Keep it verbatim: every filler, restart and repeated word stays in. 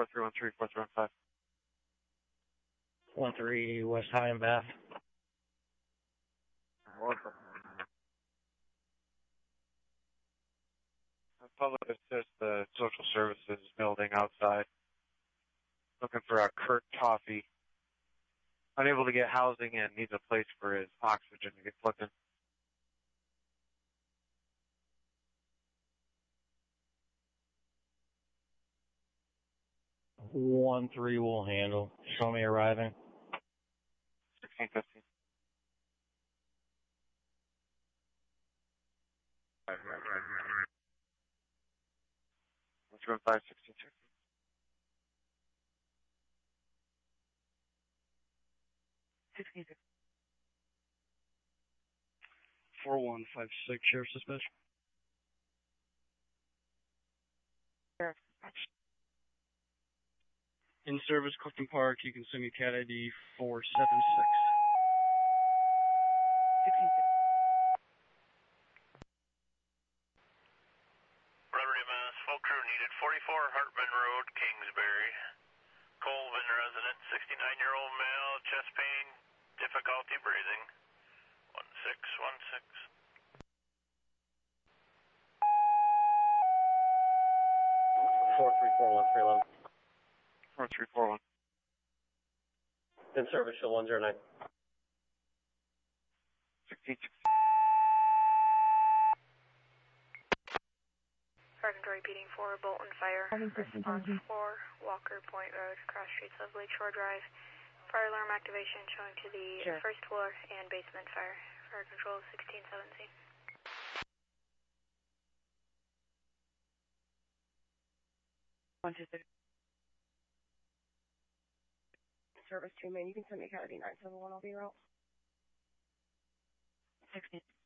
four three one three, four three one five. one three West High and Bath. Public assist the social services building outside. Looking for a Kurt Toffee. Unable to get housing and needs a place for his oxygen to get plugged in. one three will handle. Show me arriving. sixteen fifteen. one three one five, sixteen fifteen. sixteen fifteen. four one five six, Sheriff's Dispatch. In service, Clifton Park, you can send me cat I D four seven six. sixteen fifteen. Liberty Mass, full crew needed. forty-four Hartman Road, Kingsbury. Colvin resident, sixty-nine-year-old male, chest pain, difficulty breathing. one six one six. four three four one three one. four three four one. In service, show one zero nine. sixteen sixteen. Fire control repeating for Bolton Fire. On four Walker Point Road, cross streets of Lakeshore Drive. Fire alarm activation showing to the Sure. first floor and basement fire. Fire control sixteen seventeen. one two six. Service two, man. You can send me cat I D nine seven one. I'll be out. sixteen.